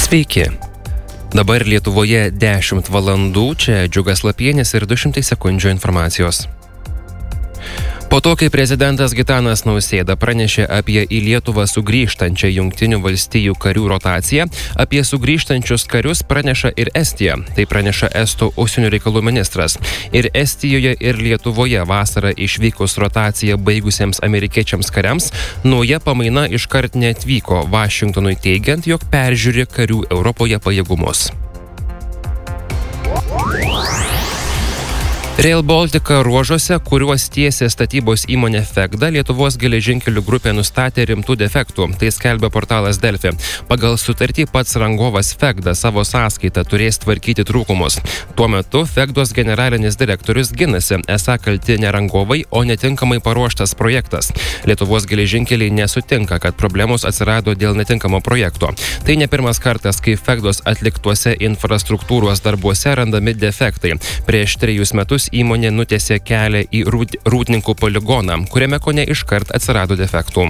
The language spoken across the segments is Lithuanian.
Sveiki. Dabar Lietuvoje 10 valandų, čia Džiugas Lapienis ir 200 sekundžių informacijos. Po to, kai prezidentas Gitanas Nausėda pranešė apie į Lietuvą sugrįžtančią Jungtinių valstijų karių rotaciją, apie sugrįžtančius karius praneša ir Estija. Tai praneša Estų užsienio reikalų ministras. Ir Estijoje, ir Lietuvoje vasarą išvykus rotaciją baigusiems amerikiečiams kariams, nauja pamaina iškart neatvyko, Vašingtonui teigiant, jog peržiūri karių Europoje pajėgumus. Rail Baltica ruožuose, kuriuos tiesė statybos įmonė Fegda, Lietuvos geležinkelių grupė nustatė rimtų defektų. Tai skelbia portalas Delfi. Pagal sutartį pats rangovas Fegda savo sąskaitą turės tvarkyti trūkumus. Tuo metu Fegdos generalinis direktorius ginasi, esą kalti ne rangovai, o netinkamai paruoštas projektas. Lietuvos geležinkeliai nesutinka, kad problemos atsirado dėl netinkamo projekto. Tai ne pirmas kartas, kai Fegdos atliktuose infrastruktūros darbuose randami defektai. Prieš 3 metus įmonė nutiesė kelią į Rūdninkų poligoną, kuriame kone iškart atsirado defektų.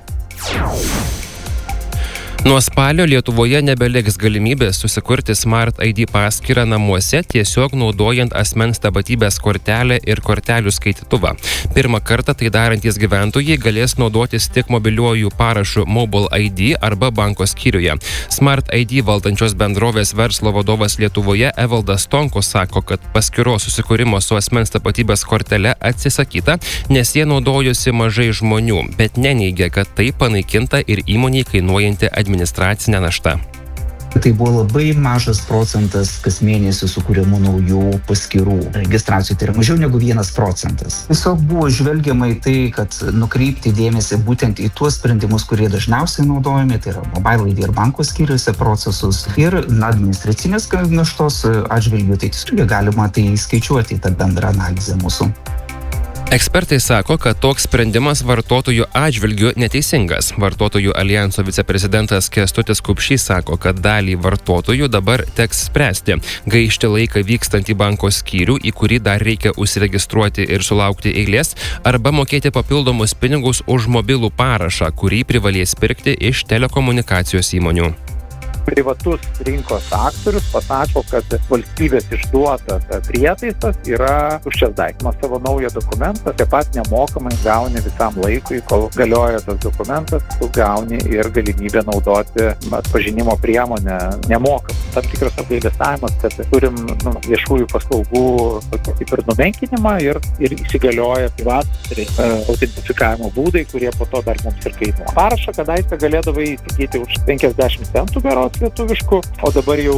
Nuo spalio Lietuvoje nebeliks galimybės susikurti Smart ID paskyrą namuose, tiesiog naudojant asmens tapatybės kortelę ir kortelių skaitytuvą. Pirmą kartą tai darantys gyventojai galės naudotis tik mobiliuoju parašu Mobile ID arba banko skyriuje. Smart ID valdančios bendrovės verslo vadovas Lietuvoje Evaldas Tonkus sako, kad paskyros susikūrimo su asmens tapatybės kortele atsisakyta, nes jie naudojosi mažai žmonių, bet neneigia, kad tai panaikinta ir įmoniai kainuojanti administracinė našta. Tai buvo labai mažas procentas kas mėnesį sukūrimų naujų paskyrų registracijų, tai yra mažiau negu 1%. Tiesiog buvo žvelgiama į tai, kad nukreipti dėmesį būtent į tuos sprendimus, kurie dažniausiai naudojami, tai yra Mobile ID ir banko skyriuose procesus ir administracinės naštos atžvilgių, tai tiesiog galima tai skaičiuoti į tą bendrą analizę mūsų. Ekspertai sako, kad toks sprendimas vartotojų atžvilgiu neteisingas. Vartotojų alijanso viceprezidentas Kęstutis Kupšys sako, kad dalį vartotojų dabar teks spręsti, gaišti laiką vykstant į banko skyrių, į kurį dar reikia užsiregistruoti ir sulaukti eilės, arba mokėti papildomus pinigus už mobilų parašą, kurį privalės pirkti iš telekomunikacijos įmonių. Privatus rinkos aktorius pasako, kad valstybės išduotas prietaisas yra tuščias daiktas. Savo naują dokumentą taip pat nemokamai gauni visam laikui, kol galioja tas dokumentas, tu gauni ir galimybę naudoti atpažinimo priemonę nemokamai. Tam tikras apgailestavimas, kad turim viešųjų paslaugų kaip ir numenkinimą ir įsigalioja privatus autentifikavimo būdai, kurie po to dar mums ir kainuoja. Parašą kadaise galėdavai įsigyti už 50 centų berods lietuviškų, o dabar jau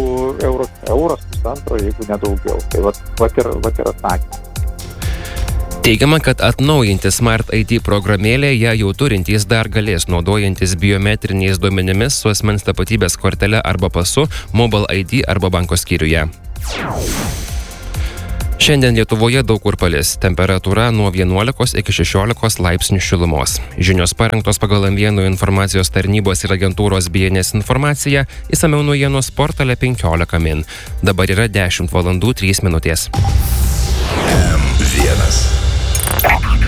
euras pusantro, jeigu nedaugiau. Tai vat ir atsakymas. Teigiama, kad atnaujinti Smart ID programėlę ją jau turintys dar galės naudojantis biometriniais duomenimis su asmens tapatybės kortele arba pasu, Mobile ID arba banko skyriuje. Šiandien Lietuvoje daug kur palis. Temperatūra nuo 11 iki 16 laipsnių šilumos. Žinios parengtos pagal M1 informacijos tarnybos ir agentūros BNS informaciją, išsamiau naujienos portale 15 min. Dabar yra 10 valandų 3 minutės. M1.